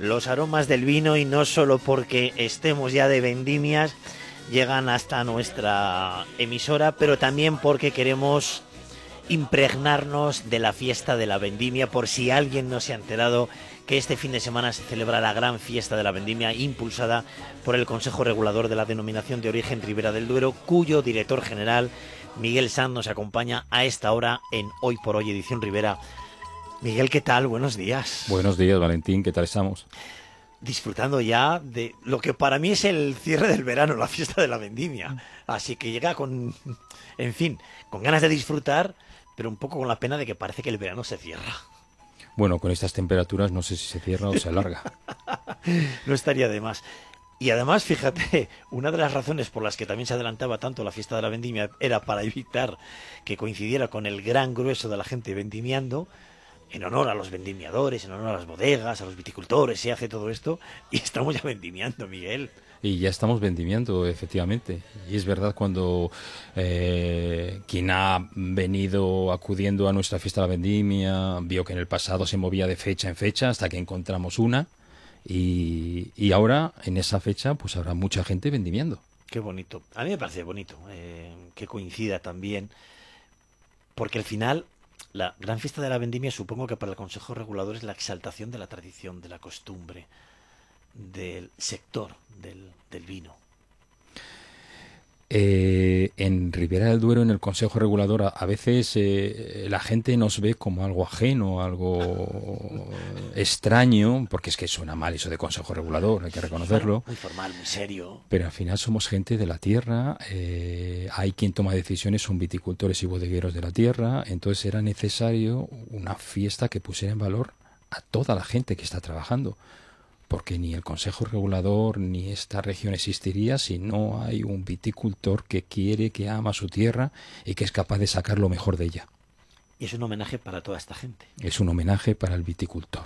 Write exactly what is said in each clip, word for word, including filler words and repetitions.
Los aromas del vino, y no solo porque estemos ya de vendimias, llegan hasta nuestra emisora, pero también porque queremos impregnarnos de la fiesta de la vendimia, por si alguien no se ha enterado que este fin de semana se celebra la gran fiesta de la vendimia impulsada por el Consejo Regulador de la Denominación de Origen Ribera del Duero, cuyo director general, Miguel Sanz, nos acompaña a esta hora en Hoy por Hoy Edición Ribera. Miguel, ¿qué tal? Buenos días. Buenos días, Valentín, ¿qué tal estamos? Disfrutando ya de lo que para mí es el cierre del verano, la fiesta de la vendimia. Así que llega con, en fin, con ganas de disfrutar, pero un poco con la pena de que parece que el verano se cierra. Bueno, con estas temperaturas no sé si se cierra o se alarga. No estaría de más. Y además, fíjate, una de las razones por las que también se adelantaba tanto la fiesta de la vendimia era para evitar que coincidiera con el gran grueso de la gente vendimiando, en honor a los vendimiadores, en honor a las bodegas, a los viticultores, se hace todo esto, y estamos ya vendimiando, Miguel. Y ya estamos vendimiando, efectivamente. Y es verdad, cuando eh, quien ha venido acudiendo a nuestra fiesta de la vendimia vio que en el pasado se movía de fecha en fecha hasta que encontramos una, y, y ahora en esa fecha pues habrá mucha gente vendimiando. Qué bonito. A mí me parece bonito eh, que coincida también, porque al final la gran fiesta de la vendimia, supongo que para el Consejo Regulador, es la exaltación de la tradición, de la costumbre, del sector del, del vino. Eh, en Ribera del Duero, en el Consejo Regulador, a, a veces eh, la gente nos ve como algo ajeno, algo extraño, porque es que suena mal eso de Consejo Regulador, hay que reconocerlo. Bueno, muy formal, muy serio. Pero al final somos gente de la tierra, eh, hay quien toma decisiones, son viticultores y bodegueros de la tierra, entonces era necesario una fiesta que pusiera en valor a toda la gente que está trabajando, porque ni el Consejo Regulador ni esta región existiría si no hay un viticultor que quiere, que ama su tierra y que es capaz de sacar lo mejor de ella. Y es un homenaje para toda esta gente. Es un homenaje para el viticultor.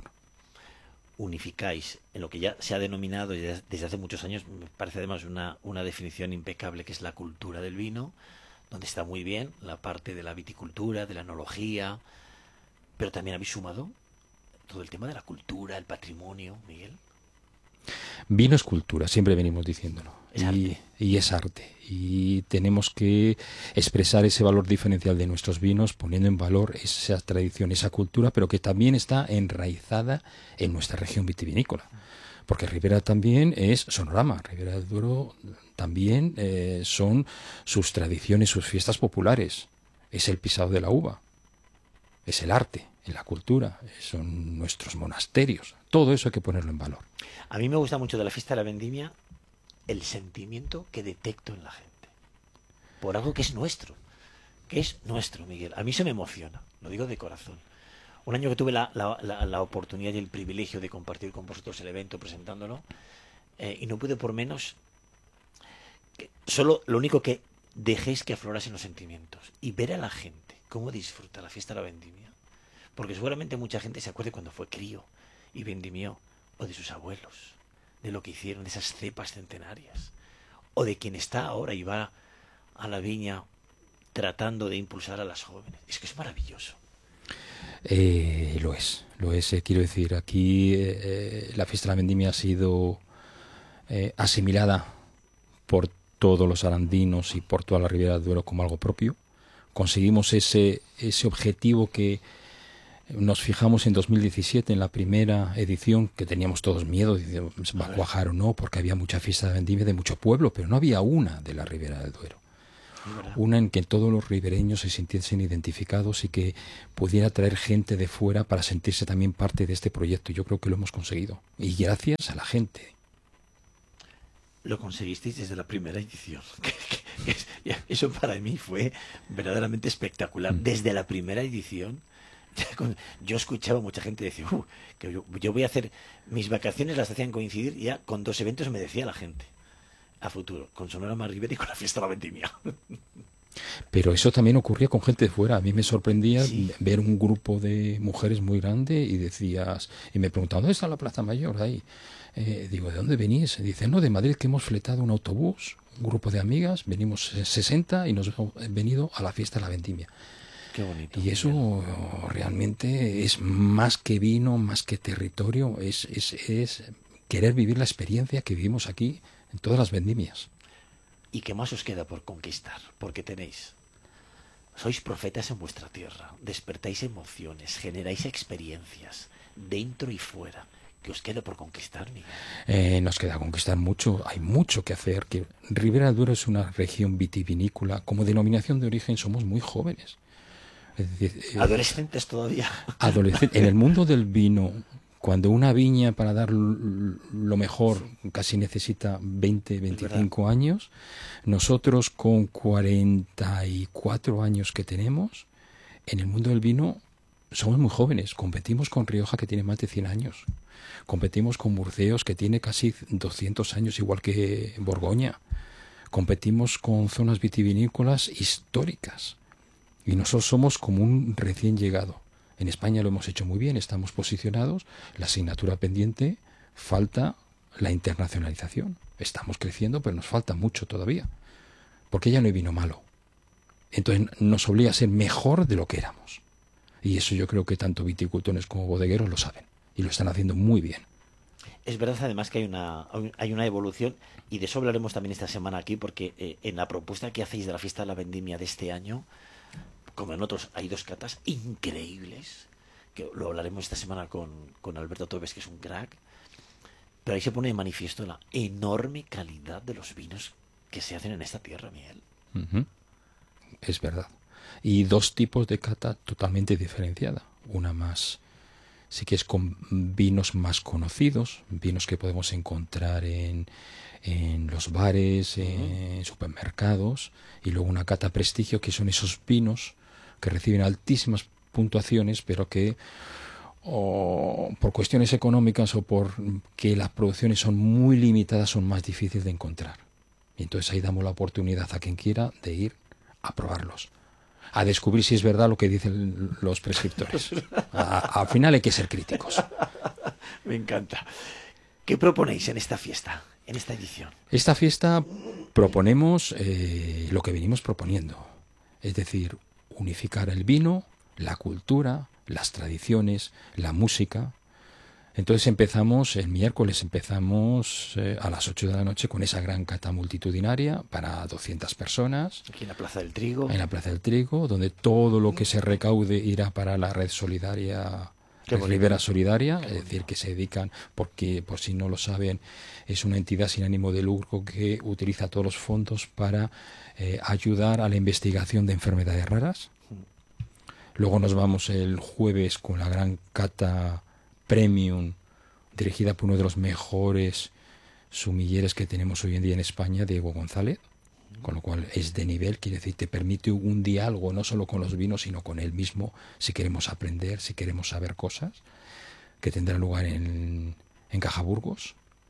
Unificáis en lo que ya se ha denominado desde hace muchos años, me parece además una, una definición impecable, que es la cultura del vino, donde está muy bien la parte de la viticultura, de la enología, pero también habéis sumado todo el tema de la cultura, el patrimonio, Miguel. Vino es cultura, siempre venimos diciéndolo. Es y, arte. y es arte. Y tenemos que expresar ese valor diferencial de nuestros vinos, poniendo en valor esa tradición, esa cultura, pero que también está enraizada en nuestra región vitivinícola. Porque Ribera también es sonorama. Ribera del Duero también eh, son sus tradiciones, sus fiestas populares. Es el pisado de la uva. Es el arte, es la cultura, son nuestros monasterios. Todo eso hay que ponerlo en valor. A mí me gusta mucho de la fiesta de la vendimia el sentimiento que detecto en la gente por algo que es nuestro, que es nuestro, Miguel. A mí se me emociona, lo digo de corazón. Un año que tuve la, la, la, la oportunidad y el privilegio de compartir con vosotros el evento presentándolo, eh, y no pude por menos que, solo lo único que dejéis que aflorasen los sentimientos y ver a la gente cómo disfruta la fiesta de la vendimia, porque seguramente mucha gente se acuerde cuando fue crío y vendimió, o de sus abuelos, de lo que hicieron, de esas cepas centenarias, o de quien está ahora y va a la viña tratando de impulsar a las jóvenes. Es que es maravilloso. Eh, lo es, lo es, eh, quiero decir, aquí eh, la fiesta de la vendimia ha sido eh, asimilada por todos los arandinos y por toda la Ribera del Duero como algo propio. Conseguimos ese, ese objetivo que nos fijamos en dos mil diecisiete, en la primera edición, que teníamos todos miedo, ¿va a cuajar o no? Porque había mucha fiesta de vendimia de mucho pueblo, pero no había una de la Ribera del Duero. Una en que todos los ribereños se sintiesen identificados y que pudiera traer gente de fuera para sentirse también parte de este proyecto. Yo creo que lo hemos conseguido. Y gracias a la gente. Lo conseguisteis desde la primera edición. Eso para mí fue verdaderamente espectacular. Desde la primera edición, yo escuchaba a mucha gente decir, uh, que yo, yo voy a hacer mis vacaciones, las hacían coincidir, ya con dos eventos me decía la gente. A futuro, con Sonorama Ribera y con la fiesta de la vendimia. Pero eso también ocurría con gente de fuera. A mí me sorprendía Sí. ver un grupo de mujeres muy grande y decías, y me preguntaban, ¿dónde está la Plaza Mayor ahí? Eh, digo, ¿de dónde venís? Dicen, no, de Madrid, que hemos fletado un autobús, un grupo de amigas, venimos sesenta y nos hemos venido a la fiesta de la vendimia. Qué bonito. Y eso Miguel. Realmente es más que vino, más que territorio, es, es, es querer vivir la experiencia que vivimos aquí en todas las vendimias. ¿Y qué más os queda por conquistar? Porque tenéis... Sois profetas en vuestra tierra, despertáis emociones, generáis experiencias, dentro y fuera. ¿Qué os queda por conquistar, Miguel? Eh, nos queda conquistar mucho, hay mucho que hacer. Que Ribera del Duero es una región vitivinícola, como denominación de origen somos muy jóvenes. Es decir, eh, adolescentes todavía. Adolescentes. En el mundo del vino, cuando una viña para dar lo mejor casi necesita veinte, veinticinco años, nosotros con cuarenta y cuatro años que tenemos, en el mundo del vino somos muy jóvenes. Competimos con Rioja, que tiene más de cien años. Competimos con Burdeos, que tiene casi doscientos años, igual que Borgoña. Competimos con zonas vitivinícolas históricas. Y nosotros somos como un recién llegado. En España lo hemos hecho muy bien, estamos posicionados. La asignatura pendiente, falta la internacionalización. Estamos creciendo, pero nos falta mucho todavía. Porque ya no hay vino malo. Entonces nos obliga a ser mejor de lo que éramos. Y eso yo creo que tanto viticultores como bodegueros lo saben. Y lo están haciendo muy bien. Es verdad además que hay una, hay una evolución, y de eso hablaremos también esta semana aquí, porque eh, en la propuesta que hacéis de la fiesta de la vendimia de este año, como en otros, hay dos catas increíbles, que lo hablaremos esta semana con, con Alberto Tobes, que es un crack, pero ahí se pone de manifiesto la enorme calidad de los vinos que se hacen en esta tierra, Miguel. Uh-huh. Es verdad. Y dos tipos de cata totalmente diferenciada. Una más, sí que es con vinos más conocidos, vinos que podemos encontrar en, en los bares, en supermercados, y luego una cata prestigio, que son esos vinos que reciben altísimas puntuaciones, pero que o por cuestiones económicas o por que las producciones son muy limitadas, son más difíciles de encontrar. Y entonces ahí damos la oportunidad a quien quiera de ir a probarlos, a descubrir si es verdad lo que dicen los prescriptores. A, al final hay que ser críticos. Me encanta. ¿Qué proponéis en esta fiesta, en esta edición? Esta fiesta proponemos eh, lo que venimos proponiendo, es decir, unificar el vino, la cultura, las tradiciones, la música. Entonces empezamos, el miércoles empezamos eh, a las ocho de la noche con esa gran cata multitudinaria para doscientas personas. Aquí en la Plaza del Trigo. En la Plaza del Trigo, donde todo lo que se recaude irá para la red solidaria, Ribera Solidaria, es decir, que se dedican, porque por si no lo saben, es una entidad sin ánimo de lucro que utiliza todos los fondos para eh, ayudar a la investigación de enfermedades raras. Luego nos vamos el jueves con la gran cata premium, dirigida por uno de los mejores sumilleres que tenemos hoy en día en España, Diego González, con lo cual es de nivel, quiere decir, te permite un diálogo no solo con los vinos, sino con él mismo, si queremos aprender, si queremos saber cosas, que tendrá lugar en, en Cajaburgos.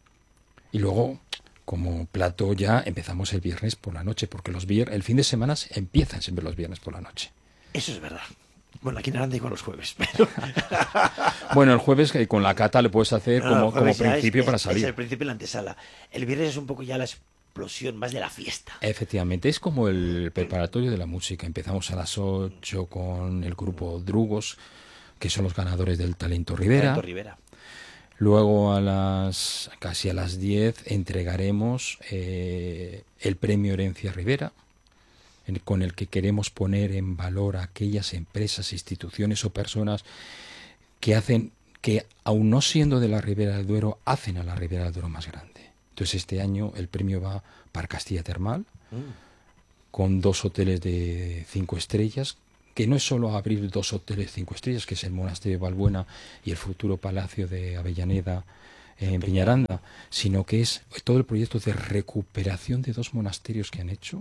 Y luego, como plato, ya empezamos el viernes por la noche, porque los vier- el fin de semana empiezan siempre los viernes por la noche. Eso es verdad. Bueno, aquí en Aranda con los jueves, pero... Bueno, el jueves con la cata le puedes hacer no, como, como principio es, para es, salir. Es el principio y la antesala. El viernes es un poco ya la explosión más de la fiesta. Efectivamente, es como el preparatorio de la música. Empezamos a las ocho con el grupo Drugos, que son los ganadores del Talento Ribera. Talento Ribera. Luego a las casi a las diez entregaremos eh, el premio Herencia Ribera, con el que queremos poner en valor a aquellas empresas, instituciones o personas que hacen, que aun no siendo de la Ribera del Duero, hacen a la Ribera del Duero más grande. Entonces este año el premio va para Castilla Termal, mm. con dos hoteles de cinco estrellas, que no es solo abrir dos hoteles cinco estrellas, que es el Monasterio de Valbuena y el futuro Palacio de Avellaneda en Peñaranda, sino que es todo el proyecto de recuperación de dos monasterios que han hecho,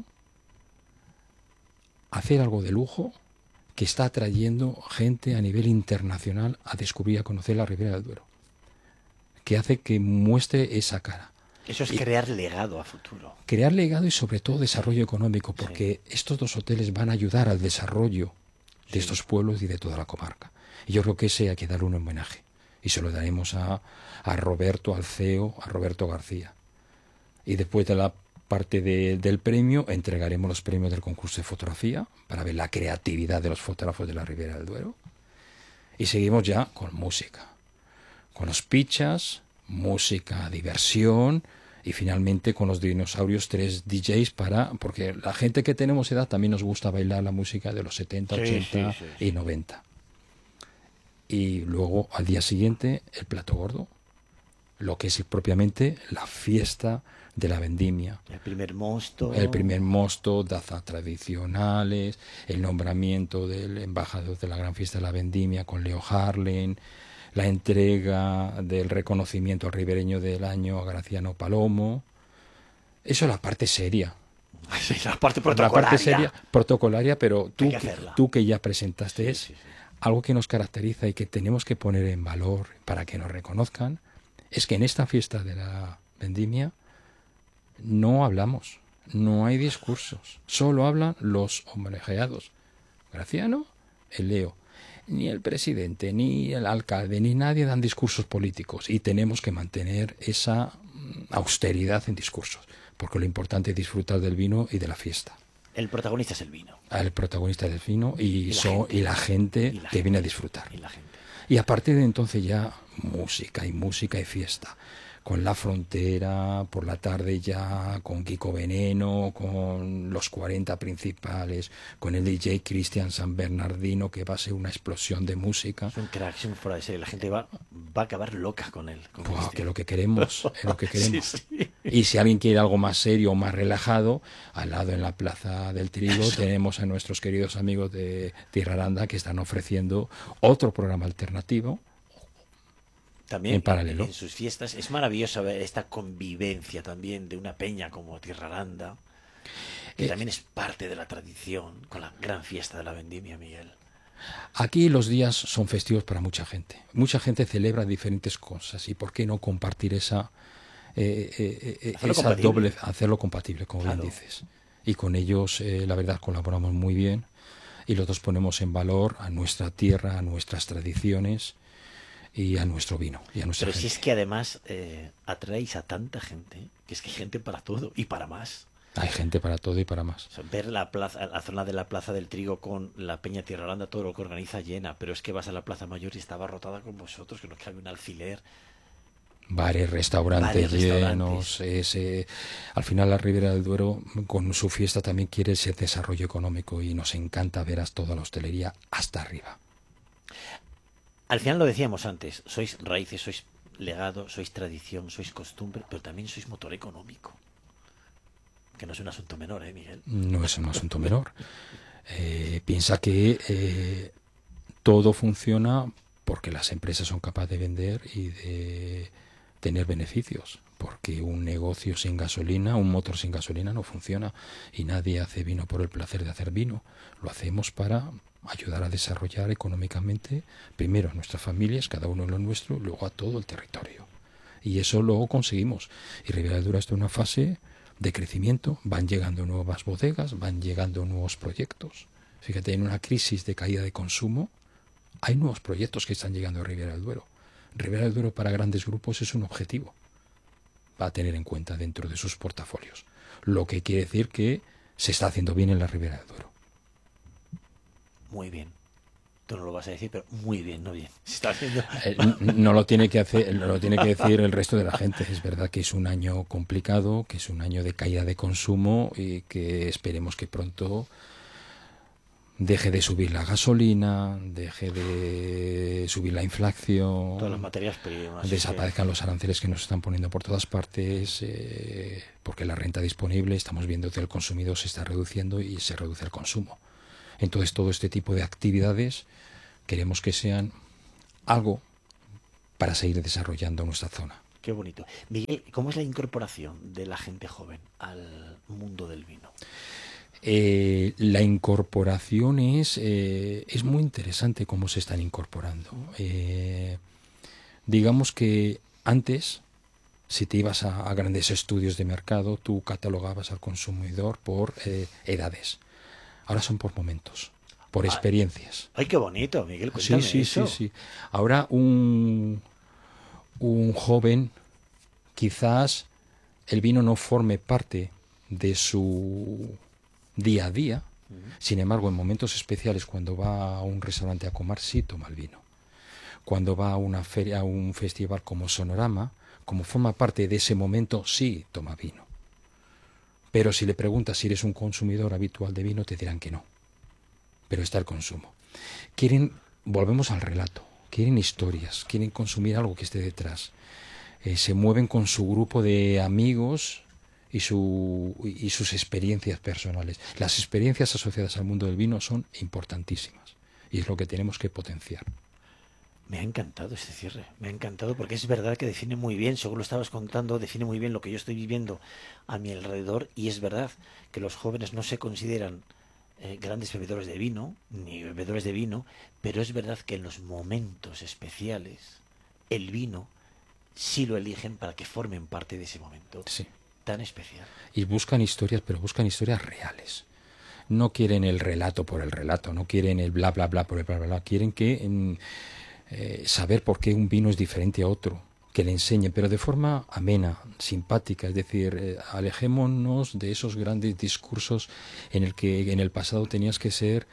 hacer algo de lujo que está atrayendo gente a nivel internacional a descubrir y a conocer la Ribera del Duero, que hace que muestre esa cara. Eso es y crear legado a futuro. Crear legado y sobre todo desarrollo económico, porque sí. estos dos hoteles van a ayudar al desarrollo de sí. estos pueblos y de toda la comarca. Y yo creo que ese hay que darle un homenaje. Y se lo daremos a, a Roberto, al C E O, a Roberto García. Y después de la parte de, del premio, entregaremos los premios del concurso de fotografía para ver la creatividad de los fotógrafos de la Ribera del Duero. Y seguimos ya con música, con los pichas, música, diversión y finalmente con los dinosaurios tres D Js para, porque la gente que tenemos edad también nos gusta bailar la música de los setenta, Sí, ochenta sí, sí, sí. y noventa. Y luego al día siguiente el plato gordo, lo que es propiamente la fiesta de la vendimia. El primer mosto. El primer mosto, danzas tradicionales, el nombramiento del embajador de la gran fiesta de la vendimia con Leo Harlem, la entrega del reconocimiento al ribereño del año a Graciano Palomo. Eso es la parte seria. Sí, la parte La protocolaria. parte seria, protocolaria, pero tú, Hay que que, hacerla. tú que ya presentaste es Sí, sí, sí. algo que nos caracteriza y que tenemos que poner en valor para que nos reconozcan, es que en esta fiesta de la vendimia no hablamos, no hay discursos, solo hablan los homenajeados. Graciano, el Leo. Ni el presidente, ni el alcalde, ni nadie dan discursos políticos y tenemos que mantener esa austeridad en discursos, porque lo importante es disfrutar del vino y de la fiesta. El protagonista es el vino. El protagonista del vino y, Y la so- gente. y la gente Y la que gente. viene a disfrutar. Y la gente. Y a partir de entonces ya música y música y fiesta. Con La Frontera, por la tarde ya con Kiko Veneno, con los cuarenta principales, con el D J Cristian San Bernardino, que va a ser una explosión de música. Es un crack, es un fuera de serie. La gente va, va a acabar loca con él. Con Buah, Cristian. que lo que queremos, es lo que queremos. Sí, sí. Y si alguien quiere algo más serio o más relajado, al lado en la Plaza del Trigo tenemos a nuestros queridos amigos de Tierra Aranda que están ofreciendo otro programa alternativo. También En paralelo. en sus fiestas es maravilloso ver esta convivencia también de una peña como Tierra Aranda, que Eh, también es parte de la tradición con la gran fiesta de la vendimia, Miguel. Aquí los días son festivos para mucha gente. Mucha gente celebra diferentes cosas y ¿por qué no compartir esa, eh, eh, eh, Hacerlo esa compatible. doble, hacerlo compatible, como Claro. bien dices? Y con ellos, eh, la verdad, colaboramos muy bien y los dos ponemos en valor a nuestra tierra, a nuestras tradiciones y a nuestro vino y a nuestra Pero si gente. es que además eh, atraéis a tanta gente, que es que hay gente para todo y para más. Hay gente para todo y para más. O sea, ver la plaza, la zona de la Plaza del Trigo con la Peña Tierra Aranda, todo lo que organiza llena, pero es que vas a la Plaza Mayor y está abarrotada con vosotros, que no cabe un alfiler. Bares, restaurantes Bares, llenos. Es, eh, al final la Ribera del Duero con su fiesta también quiere ese desarrollo económico y nos encanta ver a toda la hostelería hasta arriba. Al final lo decíamos antes, sois raíces, sois legado, sois tradición, sois costumbre, pero también sois motor económico. Que no es un asunto menor, ¿eh, Miguel? No es un asunto menor. Eh, piensa que eh, todo funciona porque las empresas son capaces de vender y de tener beneficios. Porque un negocio sin gasolina, un motor sin gasolina no funciona y nadie hace vino por el placer de hacer vino. Lo hacemos para ayudar a desarrollar económicamente primero a nuestras familias, cada uno en lo nuestro, luego a todo el territorio. Y eso lo conseguimos. Y Ribera del Duero está en una fase de crecimiento, van llegando nuevas bodegas, van llegando nuevos proyectos. Fíjate, en una crisis de caída de consumo, hay nuevos proyectos que están llegando a Ribera del Duero. Ribera del Duero para grandes grupos es un objetivo a tener en cuenta dentro de sus portafolios. Lo que quiere decir que se está haciendo bien en la Ribera del Duero. Muy bien. Tú no lo vas a decir, pero muy bien, no bien. Se está haciendo... Eh, no lo tiene que hacer, no lo tiene que decir el resto de la gente. Es verdad que es un año complicado, que es un año de caída de consumo y que esperemos que pronto deje de subir la gasolina, deje de subir la inflación, Todas las materias primas. desaparezcan los aranceles que nos están poniendo por todas partes, eh, porque la renta disponible, estamos viendo que el consumidor se está reduciendo y se reduce el consumo. Entonces todo este tipo de actividades queremos que sean algo para seguir desarrollando nuestra zona. Qué bonito. Miguel, ¿cómo es la incorporación de la gente joven al mundo del vino? Eh, la incorporación es, eh, es muy interesante cómo se están incorporando. Eh, digamos que antes, si te ibas a, a grandes estudios de mercado, tú catalogabas al consumidor por eh, edades. Ahora son por momentos, por experiencias. Ay, qué bonito, Miguel, Sí, cuéntame sí, eso. sí, sí. Ahora un, un joven, quizás el vino no forme parte de su día a día. Uh-huh. Sin embargo, en momentos especiales, cuando va a un restaurante a comer, sí toma el vino. Cuando va a una feria, a un festival como Sonorama, como forma parte de ese momento, sí toma vino. Pero si le preguntas si eres un consumidor habitual de vino, te dirán que no. Pero está el consumo. Quieren, volvemos al relato, quieren historias, quieren consumir algo que esté detrás. Eh, se mueven con su grupo de amigos y, su, y sus experiencias personales. Las experiencias asociadas al mundo del vino son importantísimas y es lo que tenemos que potenciar. Me ha encantado este cierre, me ha encantado porque es verdad que define muy bien, según lo estabas contando, define muy bien lo que yo estoy viviendo a mi alrededor, y es verdad que los jóvenes no se consideran eh, grandes bebedores de vino, ni bebedores de vino, pero es verdad que en los momentos especiales el vino sí lo eligen para que formen parte de ese momento sí. tan especial. Y buscan historias, pero buscan historias reales. No quieren el relato por el relato, no quieren el bla bla bla por el bla bla bla, quieren que... En, Eh, saber por qué un vino es diferente a otro, que le enseñen, pero de forma amena, simpática, es decir, eh, alejémonos de esos grandes discursos en el que en el pasado tenías que ser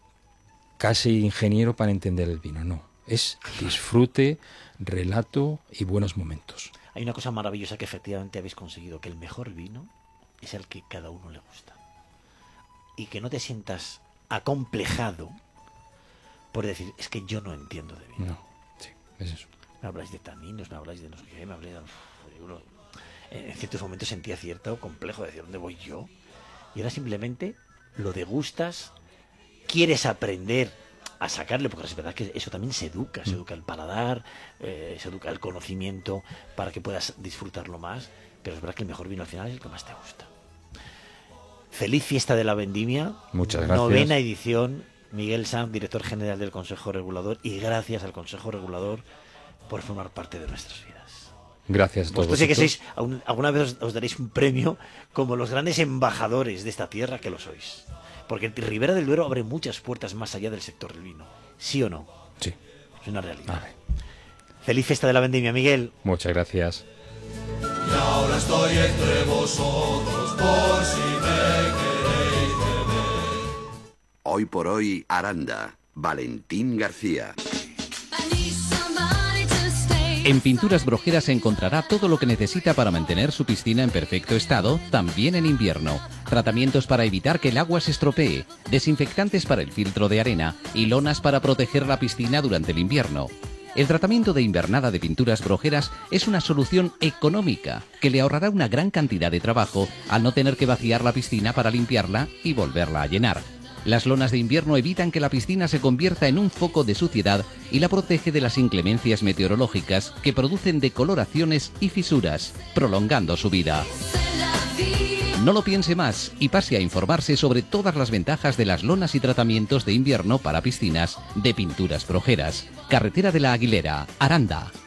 casi ingeniero para entender el vino. No, es disfrute, relato y buenos momentos. Hay una cosa maravillosa que efectivamente habéis conseguido, que el mejor vino es el que cada uno le gusta, y que no te sientas acomplejado por decir, es que yo no entiendo de vino. No, sí, es eso. Me habláis de taninos, me habláis de no sé qué, me habláis de... Uf, en ciertos momentos sentía cierto complejo de decir, ¿dónde voy yo? Y ahora simplemente lo degustas, quieres aprender a sacarle, porque es verdad que eso también se educa, se educa el paladar, eh, se educa el conocimiento para que puedas disfrutarlo más, pero es verdad que el mejor vino al final es el que más te gusta. Feliz fiesta de la vendimia. Muchas gracias. Novena edición. Miguel Sanz, director general del Consejo Regulador, y gracias al Consejo Regulador por formar parte de nuestras vidas. Gracias a todos. Vosotros sí que sois, alguna vez os, os daréis un premio como los grandes embajadores de esta tierra que lo sois. Porque Ribera del Duero abre muchas puertas más allá del sector del vino. ¿Sí o no? Sí. Es una realidad. Feliz fiesta de la vendimia, Miguel. Muchas gracias. Y ahora estoy entre vosotros por si me queréis beber. Hoy por hoy, Aranda, Valentín García. En Pinturas Brojeras encontrará todo lo que necesita para mantener su piscina en perfecto estado, también en invierno. Tratamientos para evitar que el agua se estropee, desinfectantes para el filtro de arena y lonas para proteger la piscina durante el invierno. El tratamiento de invernada de Pinturas Brojeras es una solución económica que le ahorrará una gran cantidad de trabajo al no tener que vaciar la piscina para limpiarla y volverla a llenar. Las lonas de invierno evitan que la piscina se convierta en un foco de suciedad y la protege de las inclemencias meteorológicas que producen decoloraciones y fisuras, prolongando su vida. No lo piense más y pase a informarse sobre todas las ventajas de las lonas y tratamientos de invierno para piscinas de Pinturas Brojeras. Carretera de la Aguilera, Aranda.